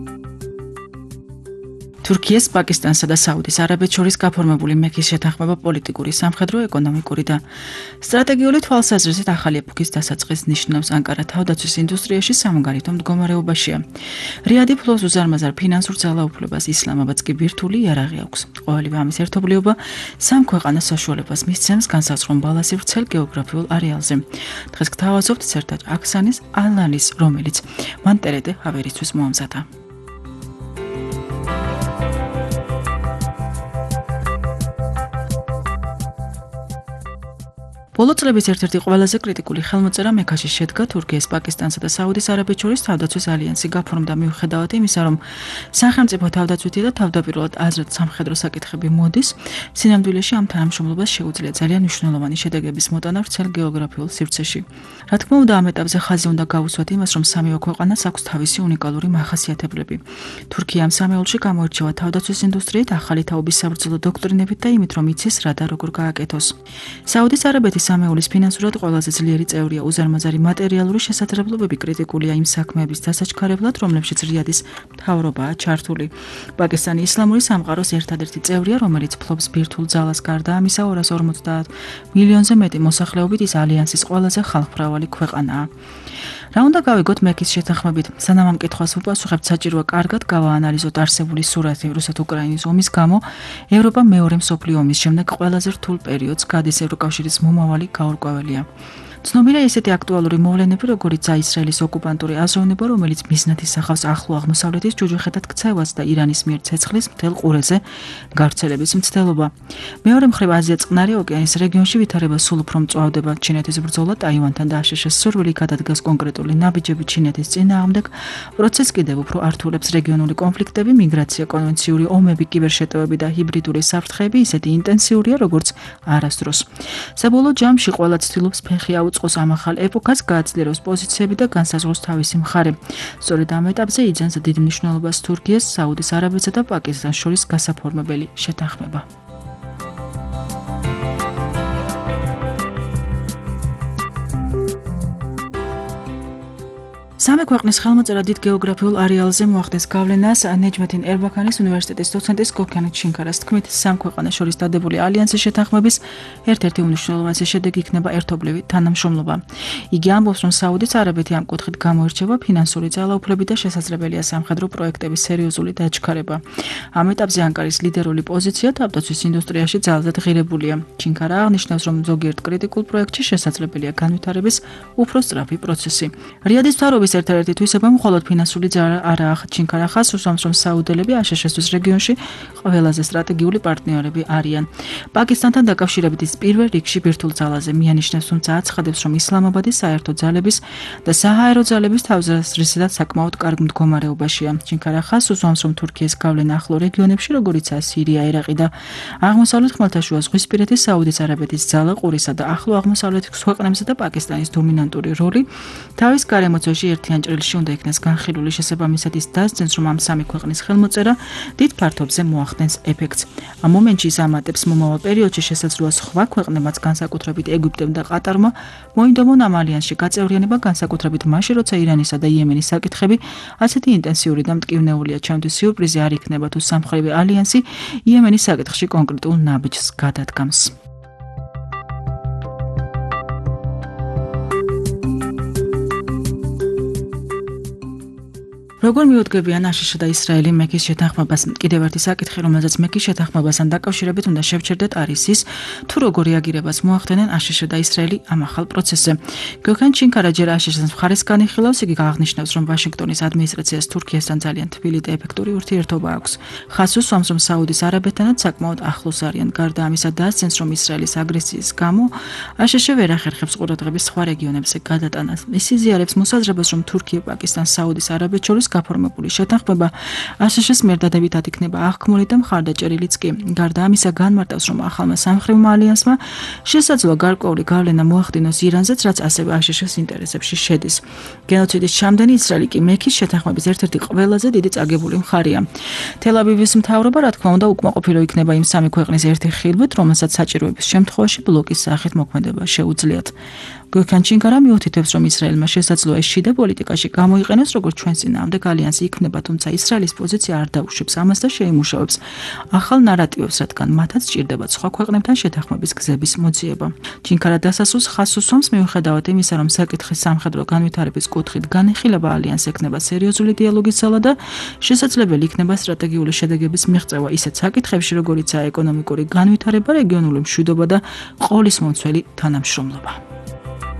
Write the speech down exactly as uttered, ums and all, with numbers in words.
თურქიას, პაკისტანსა და საუდის არაბეთს შორის გაფორმებული მექის შეთანხმება პოლიტიკური, სამხედრო, ეკონომიკური და სტრატეგიული თვალსაზრისით ახალი ეპოქის დასაწყისს ნიშნავს. ანკარა თავდაცვის ინდუსტრიაში სამგარითო მდგომარეობაშია. რიადი ფლობს უზარმაზარ ფინანსურ ძალაუფლებას, ისლამაბადს კი ბირთვული იარაღი აქვს. ყოველივე ამის ერთობლიობა სამ ქვეყანას საშუალებას მისცემს განსაზღვრონ ბალანსი ვრცელ გეოგრაფიულ არეალზე. დღეს გთავაზობთ სერტაჯ აქსანის ალანის, რომელიც მან ტერეტე ჰავერისთვის მოამზადა. ბოლო წლების ერთ-ერთი ყველაზე კრიტიკული ხელმოწერა მექაში შედგა თურქიის, პაკისტანსა და საუდის არაბეთს შორის თავდაცვის ალიანსი გაფორმდა მიუხედავად იმისა, რომ სახელმწიფო თავდაცვითი და თავდაპირველად აზრად სამხედრო საკითხები მოდის, სინამდვილეში ამ თანამშრომლობას შეუძლია ძალიან მნიშვნელოვანი შედეგების მოტანა ვრცელ გეოგრაფიულ სივრცეში. რა თქმა უნდა, ამ ეტაპზე ხაზი უნდა გავუსვათ იმას, რომ სამივე ქვეყანას აქვს თავისი უნიკალური მახასიათებლები. თურქია ამ სამეულში გამოირჩევა თავდაცვის ინდუსტრიით, ახალი თაობის საბრძოლო დოქტრინებით და იმით, რომ იცის რა და როგორ გააკეთოს. საუდის არაბეთის სამეულის ფინანსურად ყველაზე ძლიერი წევრია, უზარმაზარი მატერიალური შესაძლებლობები კრიტიკულია იმ საქმეების დასაჩქარებლად, რომლებშიც რიადის მთავრობაა ჩართული. პაკისტანი ისლამური სამყაროს ერთადერთი წევრია, რომელიც ფლობს ბირთვულ ძალას, გარდა ამისა ორას ორმოცდაათ მილიონზე მეტი მოსახლეობით ის ალიანსის ყველაზე ხალხმრავალი ქვეყანაა. რა უნდა გავიგოთ მექის შეთანხმებით? სანამ ამ კითხვას ვუპასუხებთ, საჭიროა კარგად გავაანალიზოთ არსებული სურათი რუსეთ-უკრაინის ომის გამო. ევროპა მეორე მსოფლიო ომის შემდეგ ყველაზე რთულ პერიოდს გადის, ევროკავშირის მომავალი გაურკვეველია. ცნობილია ისეთი აქტუალური მოვლენები, როგორიც ისრაელის ოკუპანტური აზროვნება, რომელიც მიზნად ისახავს ახლო აღმოსავლეთის ჯუჯუხეთად ქცევას და ირანის მიერ ცეცხლის მთელ ყურეზე გავრცელების მცდელობა. მეორე მხრივ აზია-წყნარი ოკეანის რეგიონში ვითარება სულ უფრო მწვავდება. ჩინეთის ბრძოლა ტაივანთან და აშშ-ს სურვილი გადადგას კონკრეტული ნაბიჯები ჩინეთის წინააღმდეგ. პროცესს კიდევ უფრო ართულებს რეგიონული კონფლიქტები, მიგრაცია, კონვენციური ომები, კიბერშეტევები და ჰიბრიდული საფრთხეები ისეთი ინტენსიურია, როგორც არასდროს. საბოლოო ჯამში ყველა ცდილობს ფეხი უწყოს ამ ახალ ეპოქას, გააძლიეროს პოზიციები და განსაზღვროს თავისი მხარე. სწორედ ამ ეტაპზე იძენს დიდ მნიშვნელობას თურქიას, საუდის არაბეთსა და პაკისტანს შორის გასაფორმებელი შეთანხმება. სამი ქვეყნის ხელმოწერა დიდ გეოგრაფიულ არეალზე მოახდენს გავლენას ნეჯმეთინ ერბაქანის უნივერსიტეტის დოცენტის გოქან ჩინქარას თქმით, სამ ქვეყანას შორის დადებული ალიანსის შეთანხმების ერთ-ერთი უმნიშვნელოვანესი შედეგი იქნება ერთობლივი თანამშრომლობა. იგი ამბობს, რომ საუდის არაბეთი ამ კუთხით გამოირჩევა ფინანსური ძალაუფლებით და შესაძლებელია სამხედრო პროექტების სერიოზული დაჩქარება. ამ ეტაპზე ანკარის ლიდერული პოზიცია თავდაცვის ინდუსტრიაში ძალზედ ღირებულია. ჩინქარა აღნიშნავს, რომ ზოგიერთ კრიტიკულ პროექტში შესაძლებელია განვითარების უფრო სწრაფი პროცესი. რიადის მთავრობის ერთ-ერთი თვისება მხოლოდ ფინანსური ძალა არაა. ჩინქარა ხას უსვამს, რომ საუდელები აშშ-თვის რეგიონში ყველაზე სტრატეგიული პარტნიორები არიან. პაკისტანთან დაკავშირებით ის პირველ რიგში ბირთვულ ძალაზე მიანიშნებს, თუმცა აცხადებს, რომ ისლამაბადი საერთო ძალების და საჰაერო ძალების თავზარდისად საკმაოდ კარგ მდგომარეობაშია. ჩინქარა ხას უსვამს, რომ თურქიის გავლენა ახლო რეგიონებში, როგორიცაა სირია, ერაყი და აღმოსავლეთ ხმელთაშუა ზღვისპირეთის, საუდის არაბეთის ძალა ყურისა და ახლო აღმოსავლეთის ქვეყნებსა და პაკისტანის დომინანტური როლი თავის გარემოცვაში ერთიან ჭრილში უნდა იქნეს განხილული. შესაბამისად ის დასძენს, რომ ამ სამი ქვეყნის ხელმოწერა დიდ ფართობზე მოახდენს ეფექტს. ამ მომენტში ის ამატებს, მომავალ პერიოდში შესაძლოა სხვა ქვეყნებმაც, განსაკუთრებით ეგვიპტემ და ყატარმა მოინდომონ ამ ალიანსში გაწევრიანება, განსაკუთრებით მაშინ, როცა ირანისა და იემენის საკითხები ასეთი ინტენსიური და მტკივნეულია. ჩემთვის სიურპრიზი არ იქნება, თუ სამხრივი ალიანსი იემენის საკითხში კონკრეტულ ნაბიჯს გადადგამს. როგორ მიუდგებიან აშშ და ისრაელი მექის შეთანხმებას? კიდევ ერთი საკითხი, რომელზეც მექის შეთანხმებასთან დაკავშირებით უნდა შევჩერდეთ, არის ის, თუ როგორ რეაგირებას მოახდენენ აშშ და ისრაელი ამ ახალ პროცესზე. გოქან ჩინქარა ჯერ აშშ-ს მხარეს განიხილავს, იგი აღნიშნავს, რომ ვაშინგტონის ადმინისტრაციას თურქიასთან ძალიან თბილი და ეფექტური ურთიერთობა აქვს. ხას უსვამს, რომ საუდის არაბეთთანაც საკმაოდ ახლოს არიან. გარდა ამისა დასძენს, რომ ისრაელის აგრესიის გამო აშშ ვერ ახერხებს ყურადღების სხვა რეგიონებზე გადატანას. ის იზიარებს მოსაზრებას, რომ თურქია, პაკისტანს, საუდის არაბეთს შორის გაფორმებული შეთანხმება აშშ-ს მიერ დადებითად იქნება აღქმული და მხარდაჭერილიც კი. გარდა ამისა განმარტავს, რომ ახალმა სამხედრო ალიანსმა შესაძლოა გარკვეული გავლენა მოახდინოს ირანზეც, რაც ასევე აშშ-ის ინტერესებში შედის. გენოციდის ჩამდენი ისრაელი კი მექის შეთანხმების ერთ-ერთი ყველაზე დიდი წაგებული მხარეა. თელ-ავივის მთავრობა, რა თქმა უნდა, უკმაყოფილო იქნება იმ სამი ქვეყნის ერთი ხილვით, რომელსაც საჭიროების შემთხვევაში ბლოკის სახით მოქმედება შეუძლიათ. გოქან ჩინკარა მიუთითებს, რომ ისრაელმა შესაძლოა ეს შიდა პოლიტიკაში გამოიყენოს, როგორც ჩვენს წინააღმდეგ ალიანსი იქნება, თუმცა ისრაელის პოზიცია არ დაუშვებს ამას და შეიმუშავებს ახალ ნარატივებს, რადგან მათაც სჭირდება სხვა ქვეყნებთან შეთანხმების გზების მოძიება. ჩინკარა დასასრულს ხაზს უსვამს, მიუხედავად იმისა, რომ საკითხის სამხედრო განვითარების კუთხით განეხილება ალიანსს ექნება სერიოზული დიალოგის ძალა და შესაძლებელი იქნება სტრატეგიული შედეგების მიღწევა ისეთ საკითხებში, როგორიცაა ეკონომიკური განვითარება, რეგიონული მშვიდობა და ყოლის მომცველი თანამშრომლობა.